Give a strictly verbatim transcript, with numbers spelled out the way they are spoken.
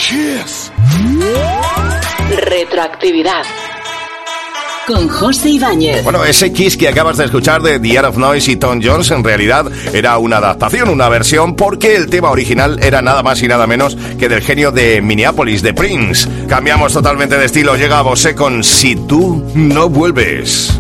Kiss. Retroactividad. Con José Ibáñez. Bueno, ese Kiss que acabas de escuchar de The Art of Noise y Tom Jones en realidad era una adaptación, una versión, porque el tema original era nada más y nada menos que del genio de Minneapolis, de Prince. Cambiamos totalmente de estilo, llega Bosé con Si tú no vuelves.